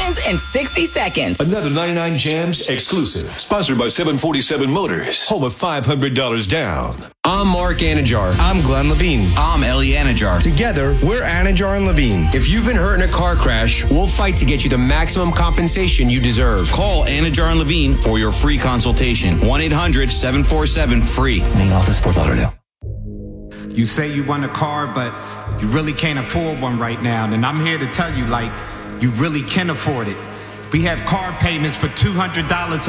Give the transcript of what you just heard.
headlines in 60 seconds. Another 99 Jams exclusive. Sponsored by 747 Motors. Home of $500 down. I'm Mark Anajar. I'm Glenn Levine. I'm Ellie Anajar. Together, we're Anajar and Levine. If you've been hurt in a car crash, we'll fight to get you the maximum compensation you deserve. Call Anajar and Levine for your free consultation. 1-800-747-FREE. Main office, Fort Lauderdale. You say you want a car, but you really can't afford one right now. And I'm here to tell you, you really can afford it. We have car payments for $200